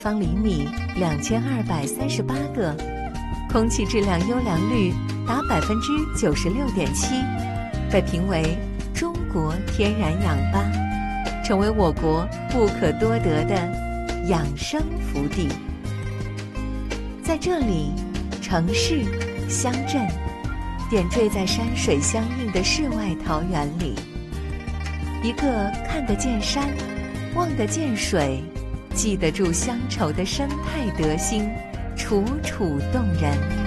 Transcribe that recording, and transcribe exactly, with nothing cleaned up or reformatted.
方厘米两千二百三十八个，空气质量优良率达百分之九十六点七，被评为中国天然氧吧，成为我国不可多得的养生福地。在这里，城市、乡镇点缀在山水相映的世外桃源里，一个看得见山、望得见水、记得住乡愁的生态德行，楚楚动人。